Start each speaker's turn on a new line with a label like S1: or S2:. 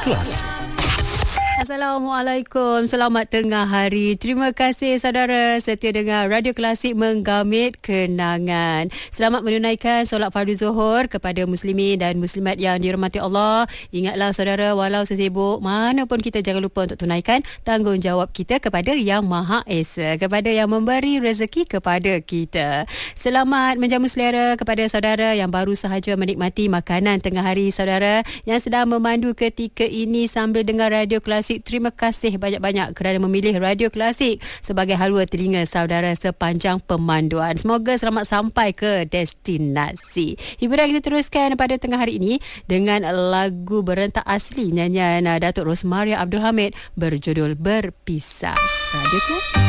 S1: Kelas.
S2: Assalamualaikum, selamat tengah hari. Terima kasih saudara setia dengar Radio Klasik Menggamit Kenangan. Selamat menunaikan solat fardu zuhur kepada muslimin dan muslimat yang dirahmati Allah. Ingatlah saudara, walau sesibuk mana pun kita jangan lupa untuk tunaikan tanggungjawab kita kepada Yang Maha Esa, kepada yang memberi rezeki kepada kita. Selamat menjamu selera kepada saudara yang baru sahaja menikmati makanan tengah hari, saudara yang sedang memandu ketika ini sambil dengar Radio Klasik. Terima kasih banyak-banyak kerana memilih Radio Klasik sebagai halwa telinga saudara sepanjang pemanduan. Semoga selamat sampai ke destinasi. Hiburan kita teruskan pada tengah hari ini dengan lagu berentak asli nyanyian Datuk Rosmaria Abdul Hamid berjudul Berpisah. Radio Klasik.